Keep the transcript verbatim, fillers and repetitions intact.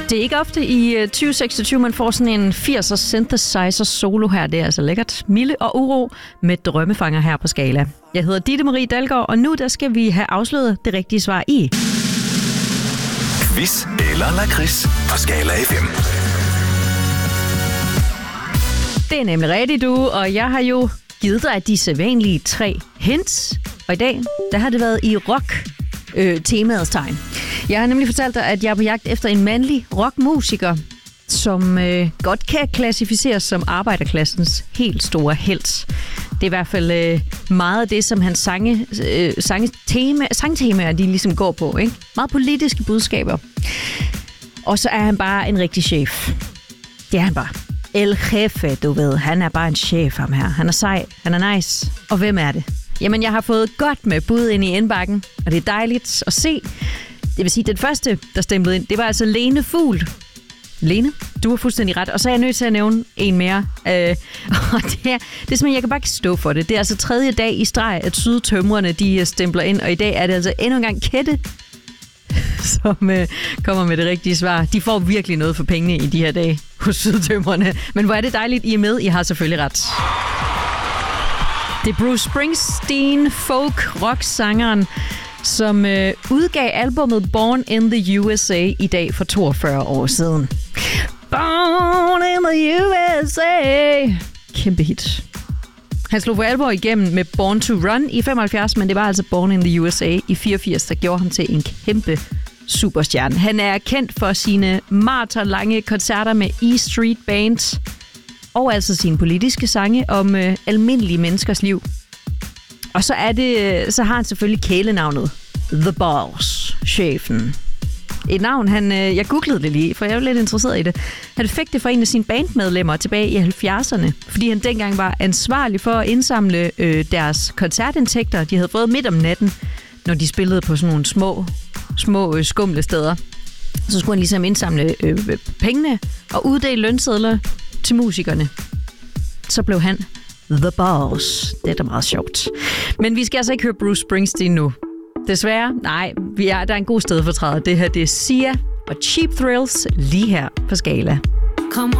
Det er ikke ofte i tyve seksogtyve, man får sådan en firser synthesizer solo her. Det er altså lækkert. Mille og Uro med drømmefanger her på Skala. Jeg hedder Ditte Marie Dalgaard, og nu der skal vi have afsløret det rigtige svar i Quiz eller lakrids på Skala F M. Det er nemlig rigtigt, du, og jeg har jo givet dig de sædvanlige tre hints. Og i dag, der har det været i rock-temaets tegn. Jeg har nemlig fortalt dig, at jeg er på jagt efter en mandlig rockmusiker, som øh, godt kan klassificeres som arbejderklassens helt store helt. Det er i hvert fald øh, meget af det, som hans sange, øh, sange tema, sangtemaer de ligesom går på. Ikke? Meget politiske budskaber. Og så er han bare en rigtig chef. Det er han bare. El Jefe, du ved. Han er bare en chef, ham her. Han er sej, han er nice. Og hvem er det? Jamen, jeg har fået godt med bud ind i indbakken, og det er dejligt at se. Det vil sige, at den første, der stemplede ind, det var altså Lene Fugl. Lene, du har fuldstændig ret. Og så er jeg nødt til at nævne en mere. Øh, og det er, det er simpelthen, jeg kan bare ikke stå for det. Det er altså tredje dag i streg, at sydtømrerne de stempler ind. Og i dag er det altså endnu en gang Kette, som øh, kommer med det rigtige svar. De får virkelig noget for pengene i de her dage hos sydtømrerne. Men hvor er det dejligt, I er med. I har selvfølgelig ret. Det er Bruce Springsteen, folk-rock-sangeren, som øh, udgav albumet Born in the U S A i dag for toogfyrre år siden. Born in the U S A. Kæmpe hit. Han slog for alvor igennem med Born to Run i femoghalvfjerds, men det var altså Born in the U S A i fireogfirs, der gjorde ham til en kæmpe superstjerne. Han er kendt for sine maratonlange koncerter med E Street Band, og altså sine politiske sange om øh, almindelige menneskers liv. Og så er det, så har han selvfølgelig kælenavnet The Boss, chefen. Et navn, han, jeg googlede det lige, for jeg var lidt interesseret i det. Han fik det fra en af sine bandmedlemmer tilbage i halvfjerdserne, fordi han dengang var ansvarlig for at indsamle øh, deres koncertindtægter, de havde fået midt om natten, når de spillede på sådan nogle små, små øh, skumle steder. Så skulle han ligesom indsamle øh, pengene og uddele lønsedler til musikerne. Så blev han The Boss. Det er da meget sjovt. Men vi skal altså ikke høre Bruce Springsteen nu. Desværre, nej, vi er, der er en god sted for træder. Det her, det er Sia og Cheap Thrills lige her på Skala.